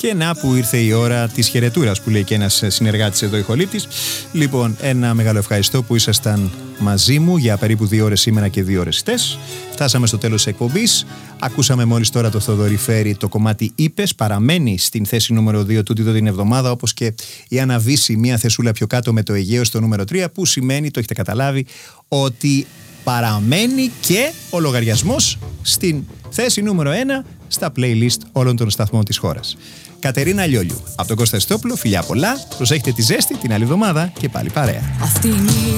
Και να που ήρθε η ώρα της χαιρετούρας, που λέει και ένας συνεργάτης εδώ, ηχολήπτης. Λοιπόν, ένα μεγάλο ευχαριστώ που ήσασταν μαζί μου για περίπου 2 ώρες σήμερα και 2 ώρες χτες. Φτάσαμε στο τέλος της εκπομπής. Ακούσαμε μόλις τώρα το Θοδωρή Φέρη, το κομμάτι «Είπες». Παραμένει στην θέση νούμερο 2 τούτη εδώ την εβδομάδα, όπως και η Αναβίση, μία θεσούλα πιο κάτω με το Αιγαίο στο νούμερο 3, που σημαίνει, το έχετε καταλάβει, ότι παραμένει και ο λογαριασμός στην θέση νούμερο 1 στα playlist όλων των σταθμών της χώρας. Κατερίνα Λιόλιου, από τον Κώστα Ιστόπουλο, φιλιά πολλά, προσέχετε τη ζέστη, την άλλη εβδομάδα και πάλι παρέα.